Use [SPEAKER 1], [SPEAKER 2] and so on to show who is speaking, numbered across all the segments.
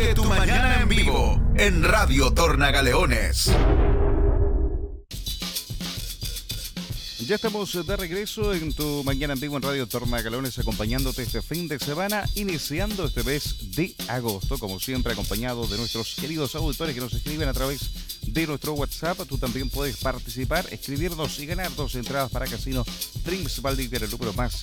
[SPEAKER 1] Sigue tu mañana en vivo en Radio Tornagaleones.
[SPEAKER 2] Ya estamos de regreso en tu mañana en vivo en Radio Tornagaleones, acompañándote este fin de semana, iniciando este mes de agosto, como siempre acompañado de nuestros queridos auditores que nos escriben a través de nuestro WhatsApp. Tú también puedes participar, escribirnos y ganar 2 entradas para Casino Drinks Valdivia, el número más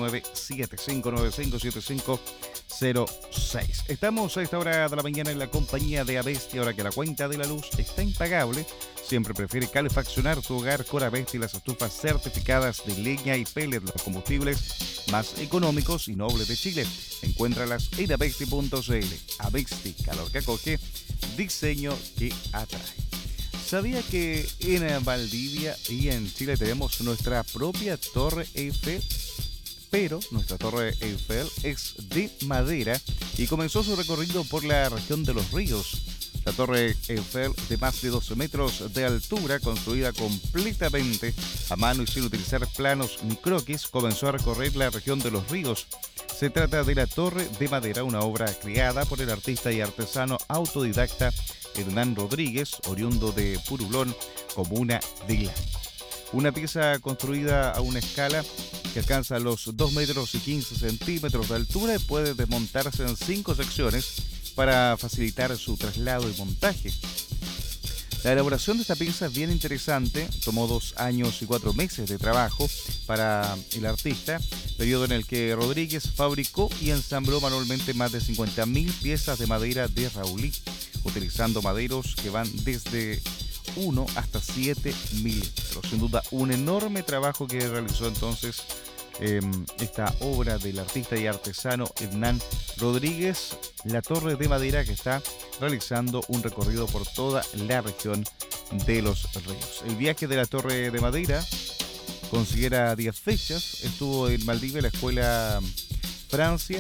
[SPEAKER 2] 569-7595-7506. Estamos a esta hora de la mañana en la compañía de Avesti. Ahora que la cuenta de la luz está impagable, siempre prefiere calefaccionar tu hogar con Avesti, las estufas certificadas de leña y pellet, los combustibles más económicos y nobles de Chile. Encuéntralas en avesti.cl. Avesti, calor que acoge, diseño que atrae. ¿Sabía que en Valdivia y en Chile tenemos nuestra propia Torre Eiffel? Pero nuestra Torre Eiffel es de madera y comenzó su recorrido por la región de Los Ríos. La Torre Eiffel, de más de 12 metros de altura, construida completamente a mano y sin utilizar planos ni croquis, comenzó a recorrer la región de Los Ríos. Se trata de la Torre de Madera, una obra creada por el artista y artesano autodidacta Hernán Rodríguez, oriundo de Purulón, comuna de Lanco. Una pieza construida a una escala que alcanza los 2 metros y 15 centímetros de altura y puede desmontarse en 5 secciones para facilitar su traslado y montaje. La elaboración de esta pieza es bien interesante, tomó 2 años y 4 meses de trabajo para el artista, periodo en el que Rodríguez fabricó y ensambló manualmente más de 50.000 piezas de madera de Raulí, utilizando maderos que van desde 1 hasta 7 milímetros. Sin duda, un enorme trabajo que realizó entonces esta obra del artista y artesano Hernán Rodríguez, la Torre de Madera, que está realizando un recorrido por toda la región de Los Ríos. El viaje de la Torre de Madera considera 10 fechas. Estuvo en Valdivia, la Escuela Francia,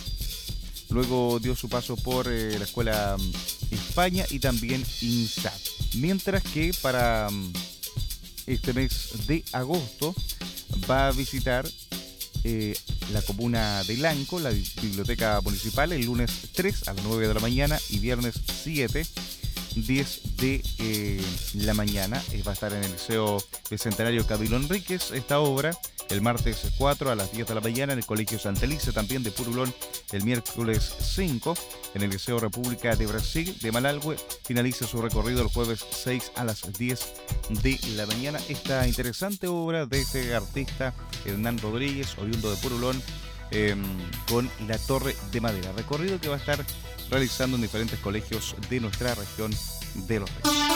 [SPEAKER 2] luego dio su paso por la Escuela España y también INSAT. Mientras que para este mes de agosto va a visitar la comuna de Lanco, la biblioteca municipal, el lunes 3 a las 9 de la mañana y viernes 7, 10 de la mañana. Va a estar en el Liceo Bicentenario Camilo Enríquez esta obra. El martes 4 a las 10 de la mañana en el Colegio Santa Elisa, también de Purulón. El miércoles 5 en el Liceo República de Brasil de Malalhue. Finaliza su recorrido el jueves 6 a las 10 de la mañana. Esta interesante obra de este artista Hernán Rodríguez, oriundo de Purulón, con la Torre de Madera. Recorrido que va a estar realizando en diferentes colegios de nuestra región de Los Ríos.